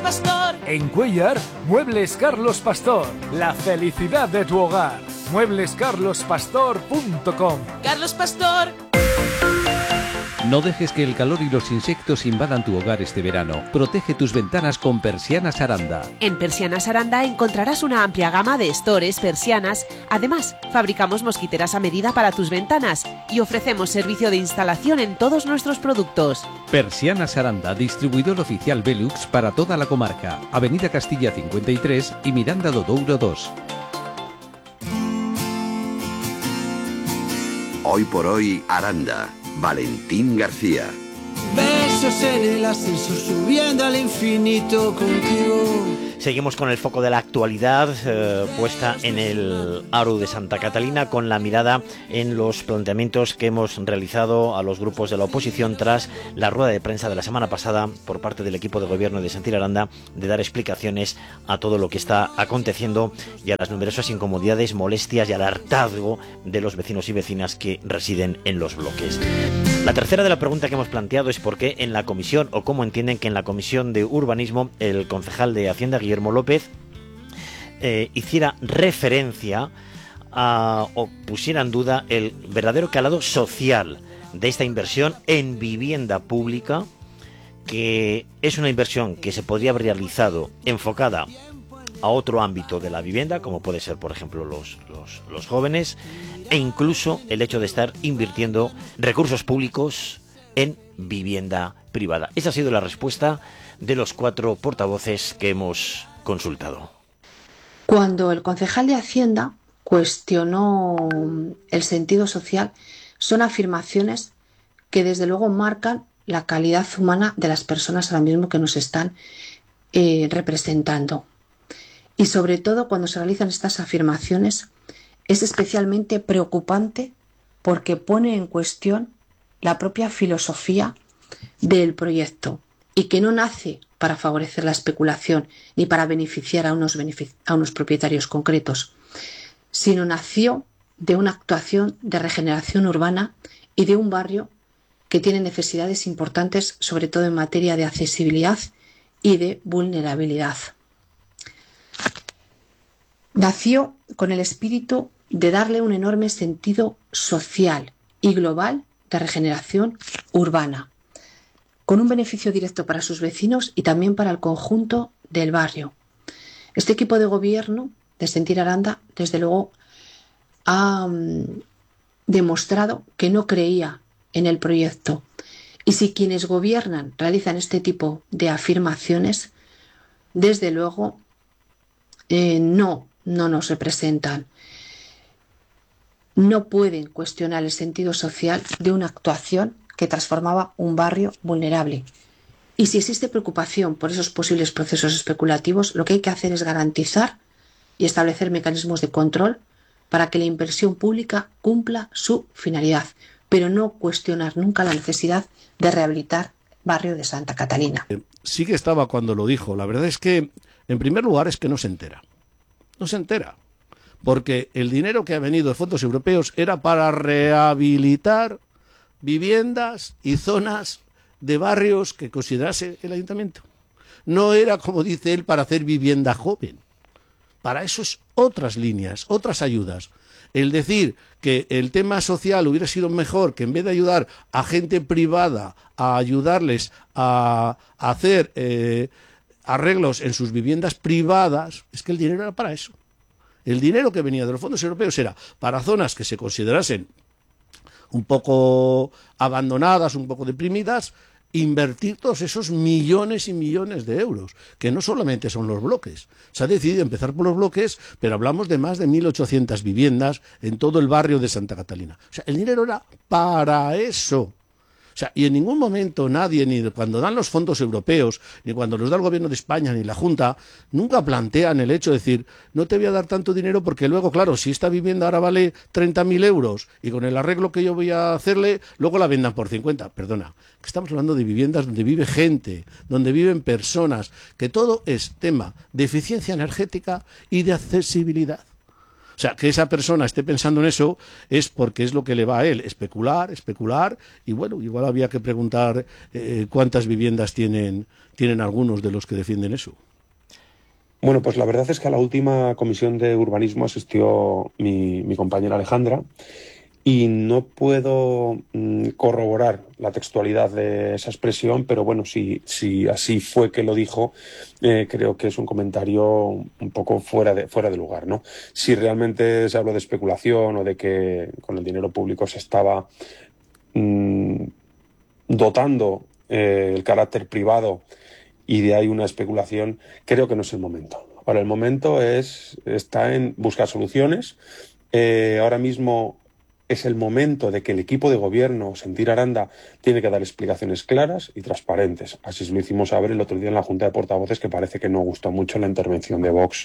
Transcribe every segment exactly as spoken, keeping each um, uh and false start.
Pastor. En Cuéllar, Muebles Carlos Pastor. La felicidad de tu hogar. muebles carlos pastor punto com. Carlos Pastor. No dejes que el calor y los insectos invadan tu hogar este verano. Protege tus ventanas con Persianas Aranda. En Persianas Aranda encontrarás una amplia gama de estores, persianas. Además, fabricamos mosquiteras a medida para tus ventanas y ofrecemos servicio de instalación en todos nuestros productos. Persianas Aranda, distribuidor oficial Velux para toda la comarca. Avenida Castilla cincuenta y tres y Miranda do Douro dos. Hoy por hoy, Aranda. Valentín García. Besos en el ascenso, subiendo al infinito contigo. Seguimos con el foco de la actualidad eh, puesta en el Aro de Santa Catalina, con la mirada en los planteamientos que hemos realizado a los grupos de la oposición tras la rueda de prensa de la semana pasada por parte del equipo de gobierno de Sentir Aranda, de dar explicaciones a todo lo que está aconteciendo y a las numerosas incomodidades, molestias y al hartazgo de los vecinos y vecinas que residen en los bloques. La tercera de la pregunta que hemos planteado es por qué en la comisión, o cómo entienden que en la comisión de urbanismo el concejal de Hacienda, Guillermo López, eh, hiciera referencia a, o pusiera en duda el verdadero calado social de esta inversión en vivienda pública, que es una inversión que se podría haber realizado enfocada a otro ámbito de la vivienda, como puede ser, por ejemplo, los, los, los jóvenes, e incluso el hecho de estar invirtiendo recursos públicos en vivienda privada. Esa ha sido la respuesta de los cuatro portavoces que hemos consultado. Cuando el concejal de Hacienda cuestionó el sentido social, son afirmaciones que desde luego marcan la calidad humana de las personas ahora mismo que nos están eh, representando. Y sobre todo cuando se realizan estas afirmaciones es especialmente preocupante porque pone en cuestión la propia filosofía del proyecto y que no nace para favorecer la especulación ni para beneficiar a unos, benefic- a unos propietarios concretos, sino nació de una actuación de regeneración urbana y de un barrio que tiene necesidades importantes, sobre todo en materia de accesibilidad y de vulnerabilidad. Nació con el espíritu de darle un enorme sentido social y global de regeneración urbana, con un beneficio directo para sus vecinos y también para el conjunto del barrio. Este equipo de gobierno de Sentir Aranda, desde luego, ha um, demostrado que no creía en el proyecto. Y si quienes gobiernan realizan este tipo de afirmaciones, desde luego eh, no, no nos representan. No pueden cuestionar el sentido social de una actuación que transformaba un barrio vulnerable. Y si existe preocupación por esos posibles procesos especulativos, lo que hay que hacer es garantizar y establecer mecanismos de control para que la inversión pública cumpla su finalidad, pero no cuestionar nunca la necesidad de rehabilitar el barrio de Santa Catalina. Sí que estaba cuando lo dijo. La verdad es que, en primer lugar, es que no se entera. No se entera. Porque el dinero que ha venido de fondos europeos era para rehabilitar viviendas y zonas de barrios que considerase el ayuntamiento. No era, como dice él, para hacer vivienda joven. Para eso es otras líneas, otras ayudas. El decir que el tema social hubiera sido mejor, que en vez de ayudar a gente privada a ayudarles a, a hacer eh, arreglos en sus viviendas privadas, es que el dinero era para eso. El dinero que venía de los fondos europeos era para zonas que se considerasen un poco abandonadas, un poco deprimidas, invertir todos esos millones y millones de euros, que no solamente son los bloques. Se ha decidido empezar por los bloques, pero hablamos de más de mil ochocientas viviendas en todo el barrio de Santa Catalina. O sea, el dinero era para eso. O sea, y en ningún momento nadie, ni cuando dan los fondos europeos, ni cuando los da el gobierno de España, ni la Junta, nunca plantean el hecho de decir, no te voy a dar tanto dinero porque luego, claro, si esta vivienda ahora vale treinta mil euros y con el arreglo que yo voy a hacerle, luego la vendan por cincuenta. Perdona, que estamos hablando de viviendas donde vive gente, donde viven personas, que todo es tema de eficiencia energética y de accesibilidad. O sea, que esa persona esté pensando en eso es porque es lo que le va a él, especular, especular, y bueno, igual había que preguntar eh, cuántas viviendas tienen, tienen algunos de los que defienden eso. Bueno, pues la verdad es que a la última comisión de urbanismo asistió mi, mi compañera Alejandra, y no puedo mm, corroborar la textualidad de esa expresión, pero bueno, si, si así fue que lo dijo, eh, creo que es un comentario un poco fuera de, fuera de lugar, ¿no? Si realmente se habló de especulación o de que con el dinero público se estaba mm, dotando eh, el carácter privado y de ahí una especulación, creo que no es el momento. Ahora el momento es, está en buscar soluciones. Eh, ahora mismo es el momento de que el equipo de gobierno, Sentir Aranda, tiene que dar explicaciones claras y transparentes. Así se lo hicimos saber el otro día en la Junta de Portavoces, que parece que no gustó mucho la intervención de Vox.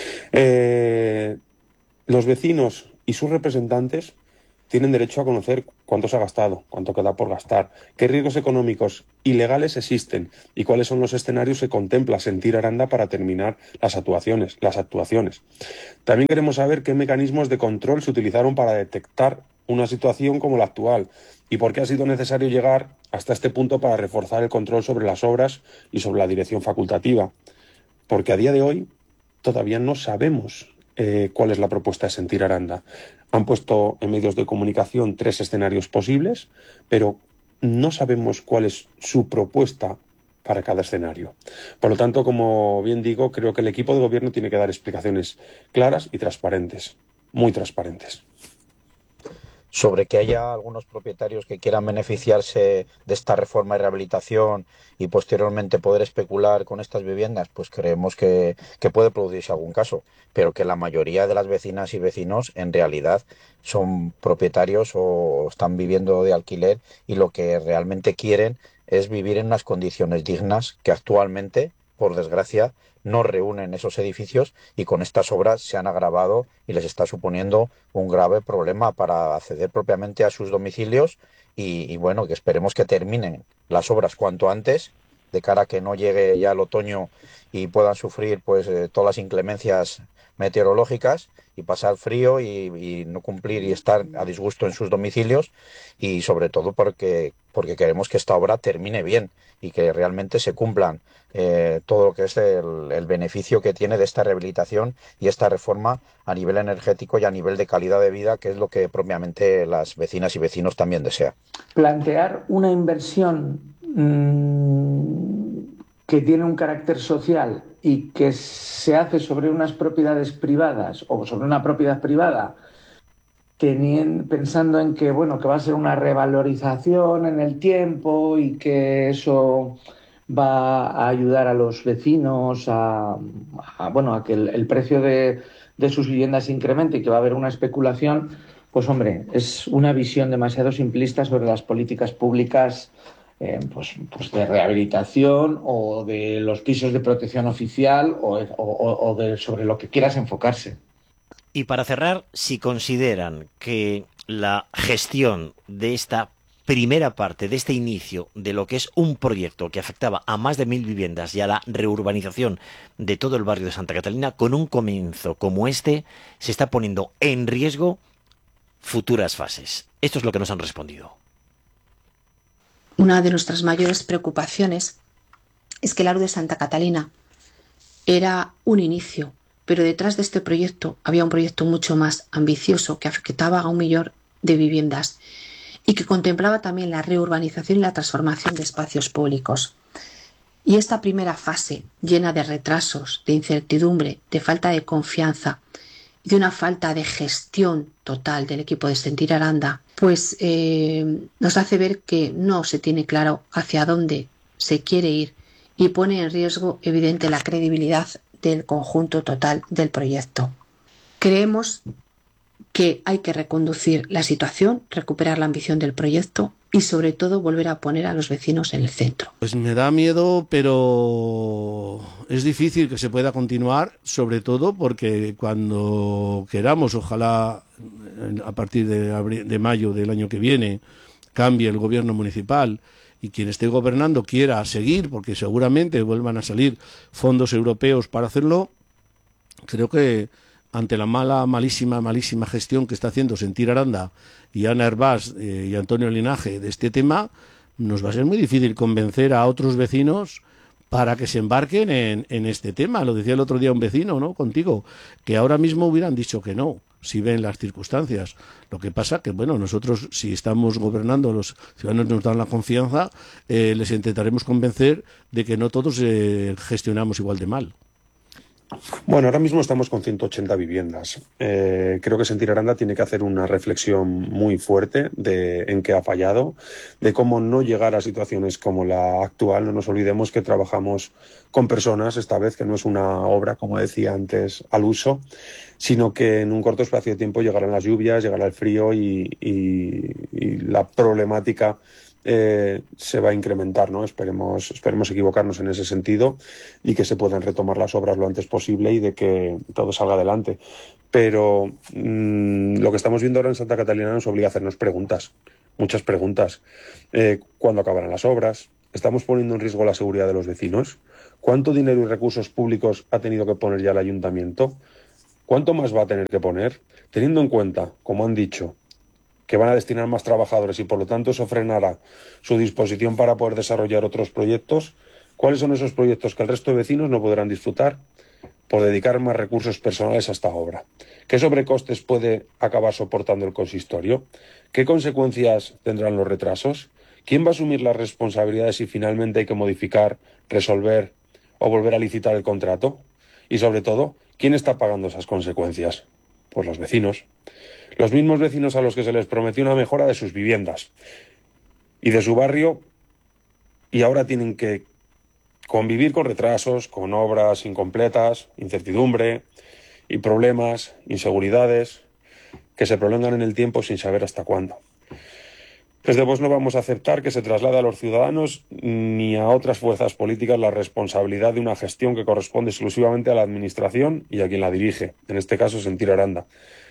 Eh, los vecinos y sus representantes tienen derecho a conocer cuánto se ha gastado, cuánto queda por gastar, qué riesgos económicos y legales existen y cuáles son los escenarios que contempla Sentir Aranda para terminar las actuaciones, las actuaciones. También queremos saber qué mecanismos de control se utilizaron para detectar una situación como la actual y por qué ha sido necesario llegar hasta este punto para reforzar el control sobre las obras y sobre la dirección facultativa. Porque a día de hoy todavía no sabemos eh, cuál es la propuesta de Sentir Aranda. Han puesto en medios de comunicación tres escenarios posibles, pero no sabemos cuál es su propuesta para cada escenario. Por lo tanto, como bien digo, creo que el equipo de gobierno tiene que dar explicaciones claras y transparentes, muy transparentes. Sobre que haya algunos propietarios que quieran beneficiarse de esta reforma y rehabilitación y posteriormente poder especular con estas viviendas, pues creemos que, que puede producirse algún caso, pero que la mayoría de las vecinas y vecinos en realidad son propietarios o están viviendo de alquiler y lo que realmente quieren es vivir en unas condiciones dignas que actualmente, por desgracia, no reúnen esos edificios y con estas obras se han agravado y les está suponiendo un grave problema para acceder propiamente a sus domicilios y, y bueno, que esperemos que terminen las obras cuanto antes de cara a que no llegue ya el otoño y puedan sufrir pues eh, todas las inclemencias meteorológicas y pasar frío y, y no cumplir y estar a disgusto en sus domicilios y sobre todo porque, porque queremos que esta obra termine bien y que realmente se cumplan eh, todo lo que es el, el beneficio que tiene de esta rehabilitación y esta reforma a nivel energético y a nivel de calidad de vida, que es lo que propiamente las vecinas y vecinos también desean. Plantear una inversión mmm, que tiene un carácter social y que se hace sobre unas propiedades privadas o sobre una propiedad privada, teniendo, pensando en que, bueno, que va a ser una revalorización en el tiempo y que eso va a ayudar a los vecinos a, a bueno, a que el, el precio de, de sus viviendas se incremente y que va a haber una especulación, pues hombre, es una visión demasiado simplista sobre las políticas públicas Eh, pues, pues de rehabilitación o de los pisos de protección oficial o, o, o de sobre lo que quieras enfocarse. Y para cerrar, si consideran que la gestión de esta primera parte, de este inicio de lo que es un proyecto que afectaba a más de mil viviendas y a la reurbanización de todo el barrio de Santa Catalina, con un comienzo como este, se está poniendo en riesgo futuras fases. Esto es lo que nos han respondido. Una de nuestras mayores preocupaciones es que el A R U de Santa Catalina era un inicio, pero detrás de este proyecto había un proyecto mucho más ambicioso que afectaba a un millón de viviendas y que contemplaba también la reurbanización y la transformación de espacios públicos. Y esta primera fase, llena de retrasos, de incertidumbre, de falta de confianza y de una falta de gestión total del equipo de Sentir Aranda, pues eh, nos hace ver que no se tiene claro hacia dónde se quiere ir y pone en riesgo evidente la credibilidad del conjunto total del proyecto. Creemos que hay que reconducir la situación, recuperar la ambición del proyecto y sobre todo volver a poner a los vecinos en el centro. Pues me da miedo, pero es difícil que se pueda continuar, sobre todo porque cuando queramos, ojalá a partir de, abril, de mayo del año que viene, cambie el gobierno municipal y quien esté gobernando quiera seguir, porque seguramente vuelvan a salir fondos europeos para hacerlo, creo que ante la mala, malísima, malísima gestión que está haciendo Sentir Aranda y Ana Hervás eh, y Antonio Linaje de este tema, nos va a ser muy difícil convencer a otros vecinos para que se embarquen en, en este tema. Lo decía el otro día un vecino, ¿no?, contigo, que ahora mismo hubieran dicho que no, si ven las circunstancias. Lo que pasa que, bueno, nosotros, si estamos gobernando, los ciudadanos nos dan la confianza, eh, les intentaremos convencer de que no todos eh, gestionamos igual de mal. Bueno, ahora mismo estamos con ciento ochenta viviendas. Eh, creo que Sentir Aranda tiene que hacer una reflexión muy fuerte de en qué ha fallado, de cómo no llegar a situaciones como la actual. No nos olvidemos que trabajamos con personas, esta vez, que no es una obra, como decía antes, al uso, sino que en un corto espacio de tiempo llegarán las lluvias, llegará el frío y, y, y la problemática Eh, se va a incrementar, ¿no? Esperemos, esperemos equivocarnos en ese sentido y que se puedan retomar las obras lo antes posible y de que todo salga adelante. Pero mmm, lo que estamos viendo ahora en Santa Catalina nos obliga a hacernos preguntas, muchas preguntas. Eh, ¿Cuándo acabarán las obras? ¿Estamos poniendo en riesgo la seguridad de los vecinos? ¿Cuánto dinero y recursos públicos ha tenido que poner ya el ayuntamiento? ¿Cuánto más va a tener que poner? Teniendo en cuenta, como han dicho, que van a destinar más trabajadores y por lo tanto eso frenará su disposición para poder desarrollar otros proyectos. ¿Cuáles son esos proyectos que el resto de vecinos no podrán disfrutar por dedicar más recursos personales a esta obra? ¿Qué sobrecostes puede acabar soportando el consistorio? ¿Qué consecuencias tendrán los retrasos? ¿Quién va a asumir las responsabilidades si finalmente hay que modificar, resolver o volver a licitar el contrato? Y sobre todo, ¿quién está pagando esas consecuencias? Pues los vecinos. Los mismos vecinos a los que se les prometió una mejora de sus viviendas y de su barrio, y ahora tienen que convivir con retrasos, con obras incompletas, incertidumbre y problemas, inseguridades que se prolongan en el tiempo sin saber hasta cuándo. Desde Vox no vamos a aceptar que se traslade a los ciudadanos ni a otras fuerzas políticas la responsabilidad de una gestión que corresponde exclusivamente a la administración y a quien la dirige, en este caso Sentir Aranda.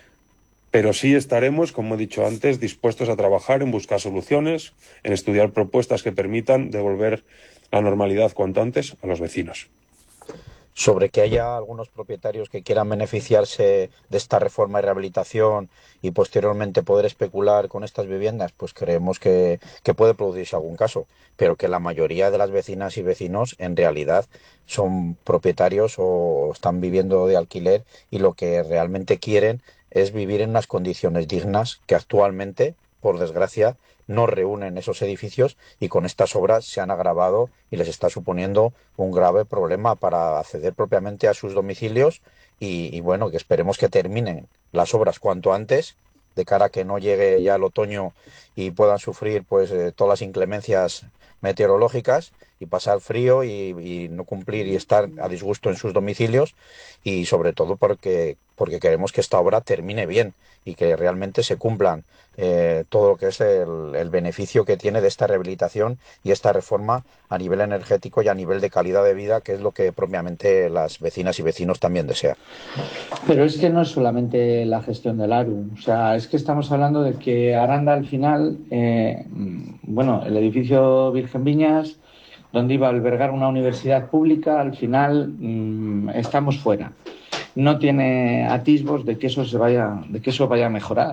Pero sí estaremos, como he dicho antes, dispuestos a trabajar en buscar soluciones, en estudiar propuestas que permitan devolver la normalidad cuanto antes a los vecinos. Sobre que haya algunos propietarios que quieran beneficiarse de esta reforma y rehabilitación y posteriormente poder especular con estas viviendas, pues creemos que, que puede producirse algún caso, pero que la mayoría de las vecinas y vecinos en realidad son propietarios o están viviendo de alquiler y lo que realmente quieren es vivir en unas condiciones dignas que actualmente, por desgracia, no reúnen esos edificios y con estas obras se han agravado y les está suponiendo un grave problema para acceder propiamente a sus domicilios y, y bueno, que esperemos que terminen las obras cuanto antes, de cara a que no llegue ya el otoño y puedan sufrir pues eh, todas las inclemencias meteorológicas y pasar frío y, y no cumplir y estar a disgusto en sus domicilios y sobre todo porque, porque queremos que esta obra termine bien y que realmente se cumplan eh, todo lo que es el, el beneficio que tiene de esta rehabilitación y esta reforma a nivel energético y a nivel de calidad de vida, que es lo que propiamente las vecinas y vecinos también desean. Pero es que no es solamente la gestión del A R U, o sea, es que estamos hablando de que Aranda al final, eh, bueno, el edificio Virgen Viñas, donde iba a albergar una universidad pública, al final mmm, estamos fuera. No tiene atisbos de que eso se vaya, de que eso vaya a mejorar.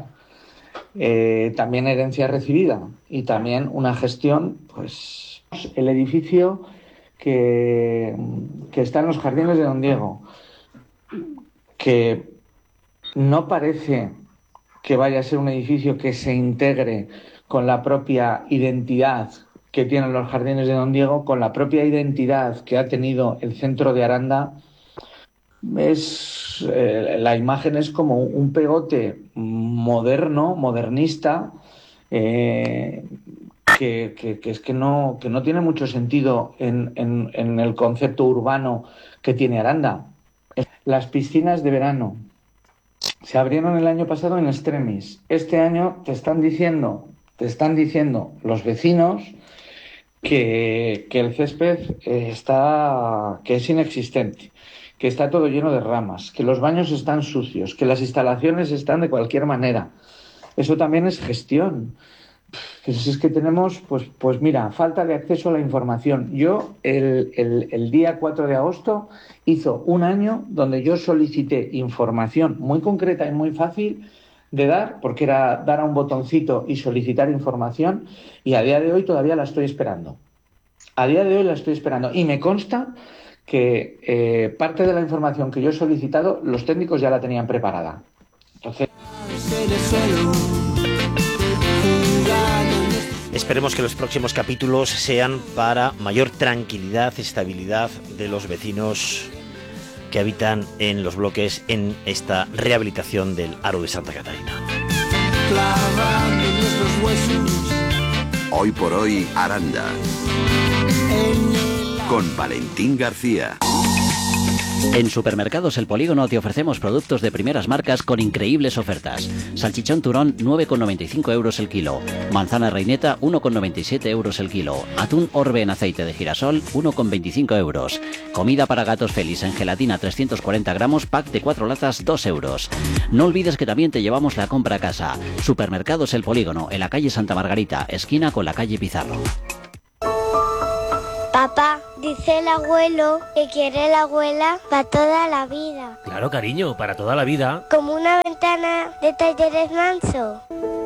Eh, también herencia recibida y también una gestión, pues el edificio que, que está en los jardines de Don Diego, que no parece que vaya a ser un edificio que se integre con la propia identidad que tienen los jardines de Don Diego, con la propia identidad que ha tenido el centro de Aranda. Es, eh, la imagen es como un pegote moderno, modernista, eh, que, que, que es que no, que no tiene mucho sentido en, en, en el concepto urbano que tiene Aranda. Las piscinas de verano se abrieron el año pasado en extremis. Este año te están diciendo, te están diciendo los vecinos que, que el césped está, que es inexistente, que está todo lleno de ramas, que los baños están sucios, que las instalaciones están de cualquier manera. Eso también es gestión. Que si es que tenemos, pues, pues mira, falta de acceso a la información. Yo el, el, el día cuatro de agosto hizo un año donde yo solicité información muy concreta y muy fácil de dar, porque era dar a un botoncito y solicitar información, y a día de hoy todavía la estoy esperando. A día de hoy la estoy esperando y me consta que eh, parte de la información que yo he solicitado los técnicos ya la tenían preparada. Entonces... Esperemos que los próximos capítulos sean para mayor tranquilidad, estabilidad de los vecinos que habitan en los bloques en esta rehabilitación del Aro de Santa Catalina. Hoy por hoy, Aranda. Con Valentín García. En Supermercados El Polígono te ofrecemos productos de primeras marcas con increíbles ofertas. Salchichón turón nueve con noventa y cinco euros el kilo. Manzana reineta uno con noventa y siete euros el kilo. Atún orbe en aceite de girasol uno con veinticinco euros. Comida para gatos Feliz en gelatina trescientos cuarenta gramos, pack de cuatro latas dos euros. No olvides que también te llevamos la compra a casa. Supermercados El Polígono en la calle Santa Margarita, esquina con la calle Pizarro. Papá, dice el abuelo que quiere la abuela para toda la vida. Claro, cariño, para toda la vida. Como una ventana de Talleres Manso.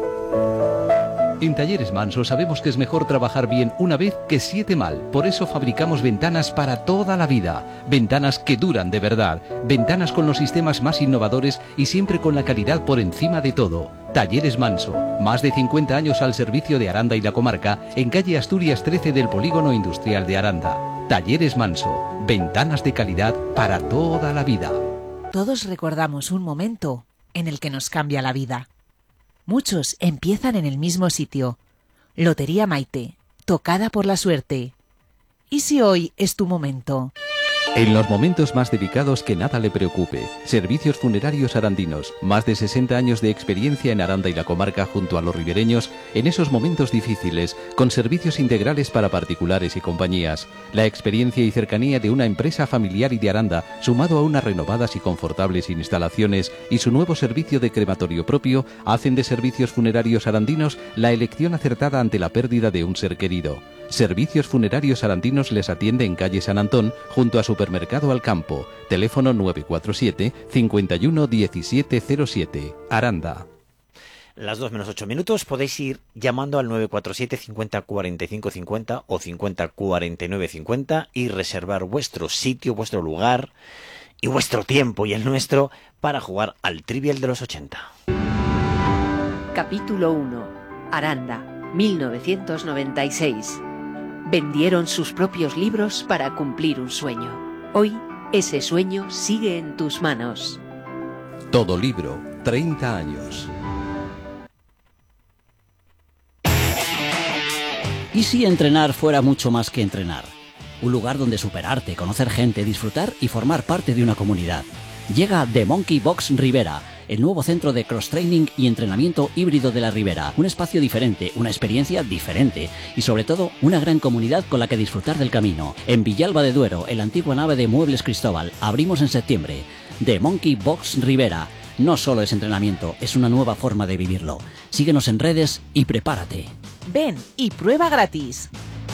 En Talleres Manso sabemos que es mejor trabajar bien una vez que siete mal. Por eso fabricamos ventanas para toda la vida. Ventanas que duran de verdad. Ventanas con los sistemas más innovadores y siempre con la calidad por encima de todo. Talleres Manso. Más de cincuenta años al servicio de Aranda y la comarca, en calle Asturias trece del Polígono Industrial de Aranda. Talleres Manso. Ventanas de calidad para toda la vida. Todos recordamos un momento en el que nos cambia la vida. Muchos empiezan en el mismo sitio. Lotería Maite, tocada por la suerte. ¿Y si hoy es tu momento? En los momentos más delicados que nada le preocupe. Servicios Funerarios Arandinos. Más de sesenta años de experiencia en Aranda y la comarca junto a los ribereños en esos momentos difíciles, con servicios integrales para particulares y compañías. La experiencia y cercanía de una empresa familiar y de Aranda, sumado a unas renovadas y confortables instalaciones y su nuevo servicio de crematorio propio, hacen de Servicios Funerarios Arandinos la elección acertada ante la pérdida de un ser querido. Servicios Funerarios Arandinos les atiende en calle San Antón, junto a Supermercado Alcampo. Teléfono nueve cuatro siete, cinco uno, uno siete cero siete. Aranda. Las dos menos ocho minutos, podéis ir llamando al nueve cuatro siete, cincuenta, cuarenta y cinco cincuenta o cincuenta, cuarenta y nueve cincuenta y reservar vuestro sitio, vuestro lugar y vuestro tiempo y el nuestro para jugar al Trivial de los ochenta. Capítulo uno. Aranda, mil novecientos noventa y seis. Vendieron sus propios libros para cumplir un sueño. Hoy, ese sueño sigue en tus manos. Todo libro, treinta años. ¿Y si entrenar fuera mucho más que entrenar? Un lugar donde superarte, conocer gente, disfrutar y formar parte de una comunidad. Llega The Monkey Box Ribera, el nuevo centro de cross-training y entrenamiento híbrido de la Ribera. Un espacio diferente, una experiencia diferente y sobre todo una gran comunidad con la que disfrutar del camino. En Villalba de Duero, en la antigua nave de Muebles Cristóbal, abrimos en septiembre. The Monkey Box Ribera. No solo es entrenamiento, es una nueva forma de vivirlo. Síguenos en redes y prepárate. Ven y prueba gratis.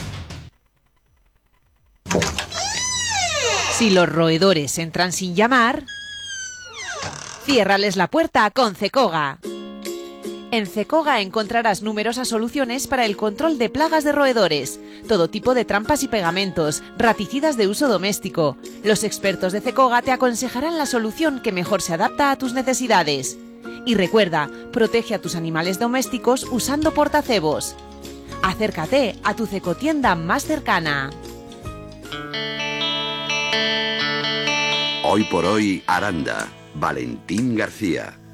Si los roedores entran sin llamar, ciérrales la puerta con Cecoga. En Cecoga encontrarás numerosas soluciones para el control de plagas de roedores, todo tipo de trampas y pegamentos, raticidas de uso doméstico. Los expertos de Cecoga te aconsejarán la solución que mejor se adapta a tus necesidades. Y recuerda, protege a tus animales domésticos usando portacebos. Acércate a tu Cecotienda más cercana. Hoy por hoy, Aranda. Valentín García.